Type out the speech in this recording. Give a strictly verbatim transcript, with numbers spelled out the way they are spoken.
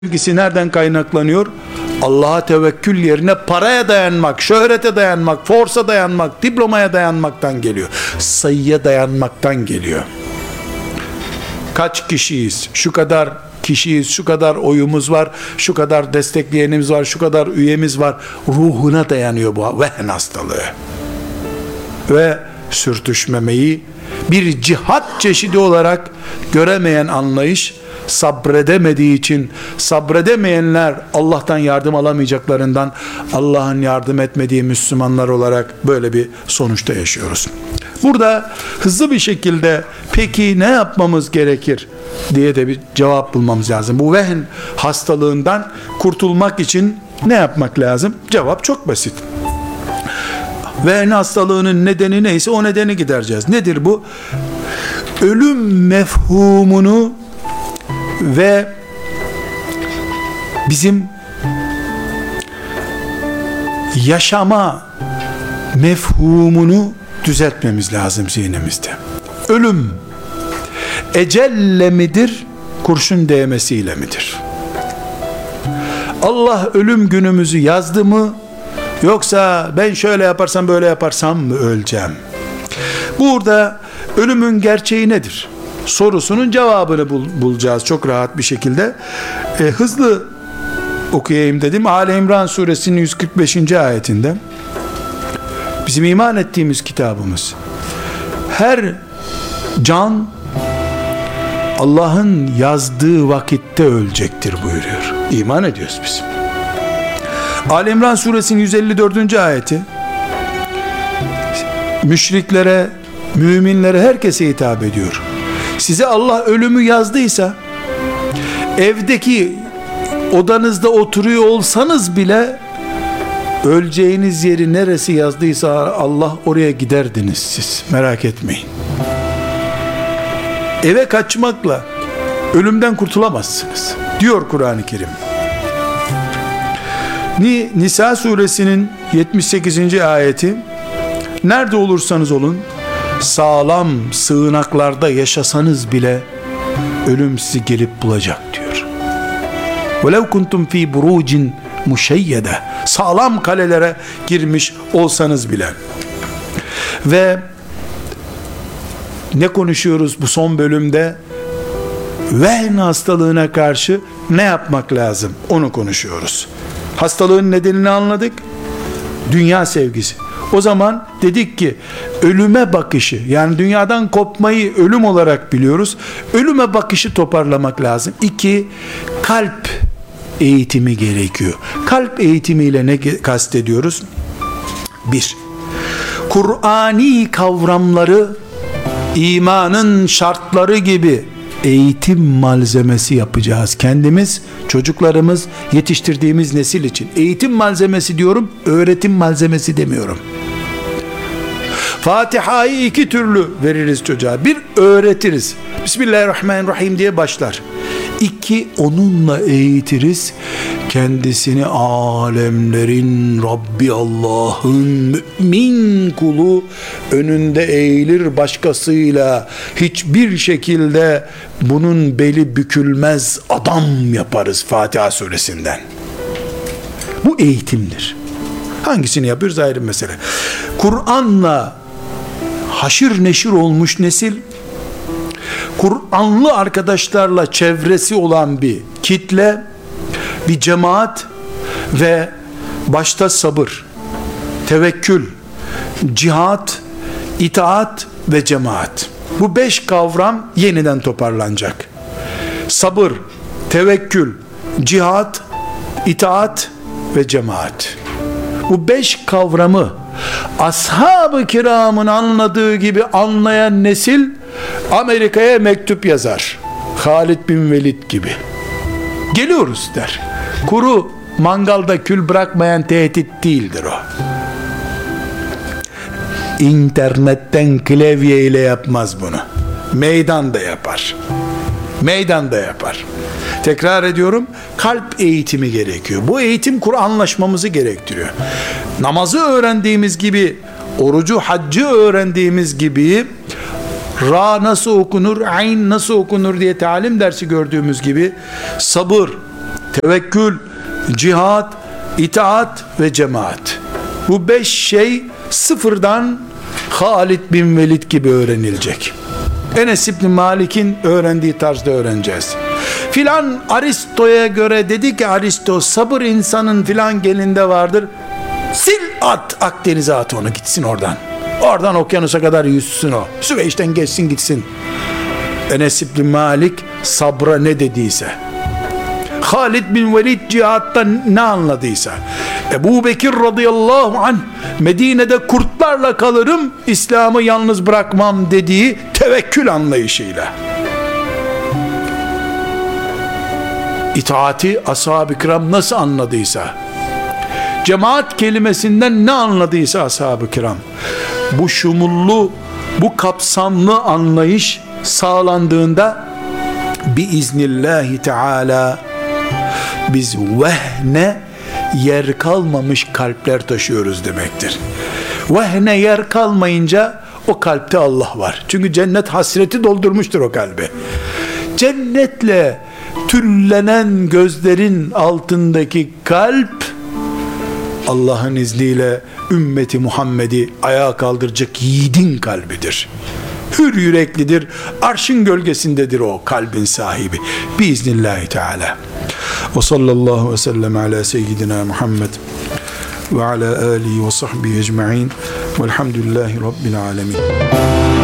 Sevgisi nereden kaynaklanıyor? Allah'a tevekkül yerine paraya dayanmak, şöhrete dayanmak, forsa dayanmak, diplomaya dayanmaktan geliyor. Sayıya dayanmaktan geliyor. Kaç kişiyiz? Şu kadar kişiyiz, şu kadar oyumuz var, şu kadar destekleyenimiz var, şu kadar üyemiz var. Ruhuna dayanıyor bu vehn hastalığı. Ve sürtüşmemeyi bir cihat çeşidi olarak göremeyen anlayış, sabredemediği için, sabredemeyenler Allah'tan yardım alamayacaklarından Allah'ın yardım etmediği Müslümanlar olarak böyle bir sonuçta yaşıyoruz. Burada hızlı bir şekilde peki ne yapmamız gerekir diye de bir cevap bulmamız lazım. Bu vehn hastalığından kurtulmak için ne yapmak lazım? Cevap çok basit. Vehn hastalığının nedeni neyse o nedeni gidereceğiz. Nedir bu? Ölüm mefhumunu ve bizim yaşama mefhumunu düzeltmemiz lazım zihnimizde. Ölüm ecelle midir, kurşun değmesiyle midir? Allah ölüm günümüzü yazdı mı, yoksa ben şöyle yaparsam böyle yaparsam mı öleceğim? Burada ölümün gerçeği nedir sorusunun cevabını bul, bulacağız çok rahat bir şekilde. E, hızlı okuyayım dedim. Ali İmran suresinin yüz kırk beşinci ayetinde, bizim iman ettiğimiz kitabımız, her can Allah'ın yazdığı vakitte ölecektir buyuruyor. İman ediyoruz biz. Ali İmran suresinin yüz elli dördüncü ayeti, müşriklere, müminlere, herkese hitap ediyor. Size Allah ölümü yazdıysa, evdeki odanızda oturuyor olsanız bile öleceğiniz yeri neresi yazdıysa Allah, oraya giderdiniz siz. Merak etmeyin. Eve kaçmakla ölümden kurtulamazsınız diyor Kur'an-ı Kerim. Nisa suresinin yetmiş sekizinci ayeti, nerede olursanız olun, sağlam sığınaklarda yaşasanız bile ölüm sizi gelip bulacak diyor. وَلَوْ كُنْتُمْ ف۪ي بُرُوجٍ مُشَيَّدَةٍ, sağlam kalelere girmiş olsanız bile. Ve ne konuşuyoruz bu son bölümde? Vehn hastalığına karşı ne yapmak lazım? Onu konuşuyoruz. Hastalığın nedenini anladık. Dünya sevgisi. O zaman dedik ki ölüme bakışı, yani dünyadan kopmayı ölüm olarak biliyoruz. Ölüme bakışı toparlamak lazım. İki, kalp eğitimi gerekiyor. Kalp eğitimiyle ne kastediyoruz? Bir, Kur'ani kavramları imanın şartları gibi eğitim malzemesi yapacağız. Kendimiz, çocuklarımız, yetiştirdiğimiz nesil için. Eğitim malzemesi diyorum, öğretim malzemesi demiyorum. Fatiha'yı iki türlü veririz çocuğa. Bir, öğretiriz. Bismillahirrahmanirrahim diye başlar. İki, onunla eğitiriz. Kendisini alemlerin Rabbi Allah'ın mümin kulu önünde eğilir, başkasıyla hiçbir şekilde bunun beli bükülmez adam yaparız Fatiha suresinden. Bu eğitimdir. Hangisini yapıyoruz ayrı mesele. Kur'an'la haşır neşir olmuş nesil, Kur'anlı arkadaşlarla çevresi olan bir kitle, bir cemaat ve başta sabır, tevekkül, cihat, itaat ve cemaat. Bu beş kavram yeniden toparlanacak. Sabır, tevekkül, cihat, itaat ve cemaat. Bu beş kavramı ashab-ı kiramın anladığı gibi anlayan nesil Amerika'ya mektup yazar. Halid bin Velid gibi. Geliyoruz der. Kuru mangalda kül bırakmayan tehdit değildir o. İnternetten klavye ile yapmaz bunu. Meydanda yapar. Meydanda yapar. Tekrar ediyorum, kalp eğitimi gerekiyor. Bu eğitim Kur'anlaşmamızı gerektiriyor. Namazı öğrendiğimiz gibi, orucu, haccı öğrendiğimiz gibi, Ra nasıl okunur, ayn nasıl okunur diye talim dersi gördüğümüz gibi sabır, Tevekkül, cihat, itaat ve cemaat. Bu beş şey sıfırdan Halid bin Velid gibi öğrenilecek. Enes İbni Malik'in öğrendiği tarzda öğreneceğiz. Filan Aristo'ya göre dedi ki Aristo, sabır insanın filan gelinde vardır. Sil at, Akdeniz'e at onu, gitsin oradan. Oradan okyanusa kadar yüzsün o. Süveyş'ten geçsin gitsin. Enes İbni Malik sabra ne dediyse, Halid bin Velid cihatta ne anladıysa, Ebu Bekir radıyallahu anh Medine'de kurtlarla kalırım, İslam'ı yalnız bırakmam dediği tevekkül anlayışıyla, itaati ashab-ı kiram nasıl anladıysa, cemaat kelimesinden ne anladıysa ashab-ı kiram, bu şumullu, bu kapsamlı anlayış sağlandığında biiznillahü teala biz vehne yer kalmamış kalpler taşıyoruz demektir. Vehne yer kalmayınca o kalpte Allah var. Çünkü cennet hasreti doldurmuştur o kalbi. Cennetle tüllenen gözlerin altındaki kalp, Allah'ın izniyle ümmeti Muhammed'i ayağa kaldıracak yiğidin kalbidir. Hür yüreklidir. Arşın gölgesindedir o kalbin sahibi. Biiznillahü teala. Ve sallallahu ve sellem ala seyyidina Muhammed ve ala alihi ve sahbihi ecma'in velhamdülillahi rabbil alemin.